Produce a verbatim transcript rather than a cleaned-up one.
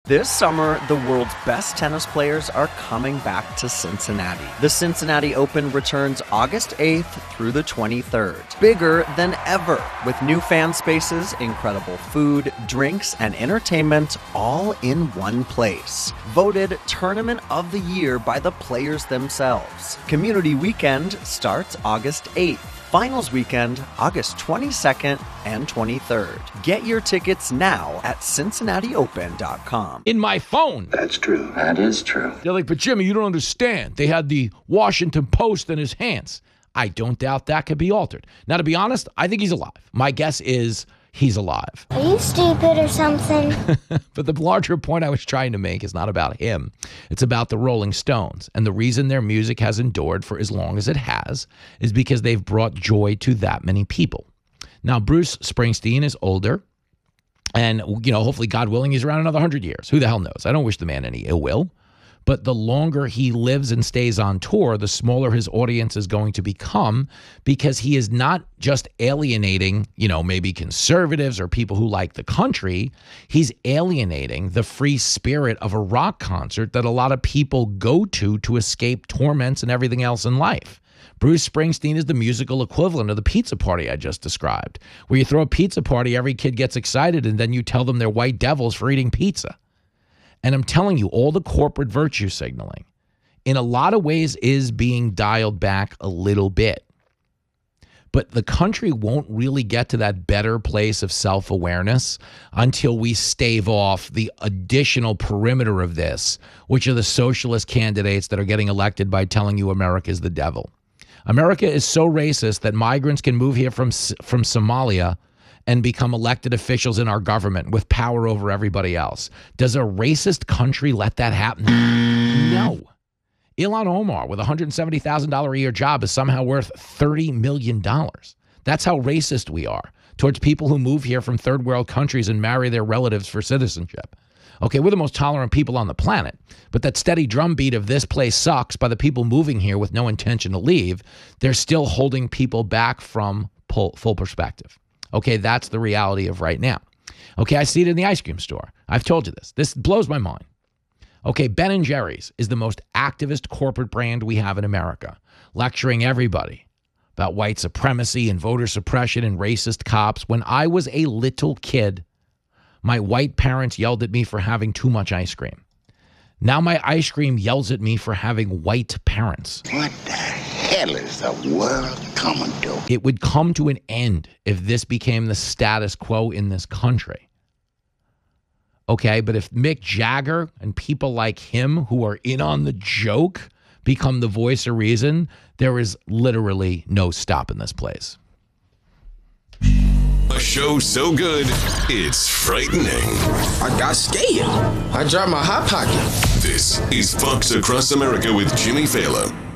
This summer, the world's best tennis players are coming back to Cincinnati. The Cincinnati Open returns August eighth through the twenty-third. Bigger than ever, with new fan spaces, incredible food, drinks, and entertainment all in one place. Voted Tournament of the Year by the players themselves. Community Weekend starts August eighth. Finals weekend, August twenty-second and twenty-third. Get your tickets now at cincinnati open dot com. In my phone. That's true. That is true. They're like, but Jimmy, you don't understand. They had the Washington Post in his hands. I don't doubt that could be altered. Now, to be honest, I think he's alive. My guess is he's alive. Are you stupid or something? But the larger point I was trying to make is not about him. It's about the Rolling Stones. And the reason their music has endured for as long as it has is because they've brought joy to that many people. Now, Bruce Springsteen is older. And, you know, hopefully, God willing, he's around another hundred years. Who the hell knows? I don't wish the man any ill will. But the longer he lives and stays on tour, the smaller his audience is going to become, because he is not just alienating, you know, maybe conservatives or people who like the country. He's alienating the free spirit of a rock concert that a lot of people go to to escape torments and everything else in life. Bruce Springsteen is the musical equivalent of the pizza party I just described, where you throw a pizza party, every kid gets excited, and then you tell them they're white devils for eating pizza. And I'm telling you, all the corporate virtue signaling, in a lot of ways, is being dialed back a little bit. But the country won't really get to that better place of self-awareness until we stave off the additional perimeter of this, which are the socialist candidates that are getting elected by telling you America is the devil. America is so racist that migrants can move here from from Somalia and become elected officials in our government with power over everybody else. Does a racist country let that happen? No. Ilhan Omar with a one hundred seventy thousand dollars a year job is somehow worth thirty million dollars. That's how racist we are towards people who move here from third world countries and marry their relatives for citizenship. Okay, we're the most tolerant people on the planet, but that steady drumbeat of this place sucks by the people moving here with no intention to leave, they're still holding people back from full, full perspective. Okay, that's the reality of right now. Okay, I see it in the ice cream store. I've told you this. This blows my mind. Okay, Ben and Jerry's is the most activist corporate brand we have in America, lecturing everybody about white supremacy and voter suppression and racist cops. When I was a little kid, my white parents yelled at me for having too much ice cream. Now my ice cream yells at me for having white parents. What the hell is the world coming to? It would come to an end if this became the status quo in this country. Okay, but if Mick Jagger and people like him who are in on the joke become the voice of reason, there is literally no stopping this place. A show so good, it's frightening. I got scared. I dropped my hot pocket. This is Fox Across America with Jimmy Fallon.